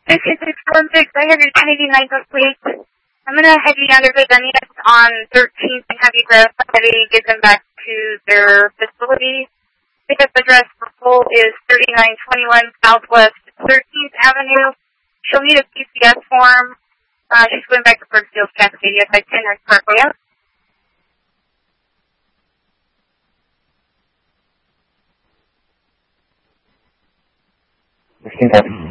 Okay, 616, I have your 1089 book, please. I'm going to head you down to Gardenias on 13th and have you grab somebody, get them back to their facility. Pickup address for full is 3921 Southwest 13th Avenue. She'll need a PCS form. She's going back to Brookfield, Cascadia, by 10 North Parkway. Machine